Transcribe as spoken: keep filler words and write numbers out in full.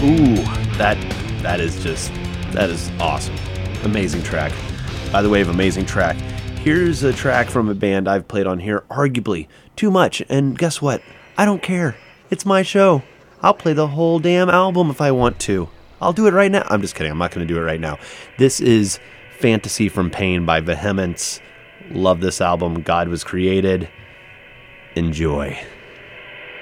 Ooh, that that is just, that is awesome. Amazing track. By the way of amazing track, here's a track from a band I've played on here, arguably too much, and guess what? I don't care. It's my show. I'll play the whole damn album if I want to. I'll do it right now. I'm just kidding. I'm not going to do it right now. This is Fantasy from Pain by Vehemence. Love this album. God Was Created. Enjoy.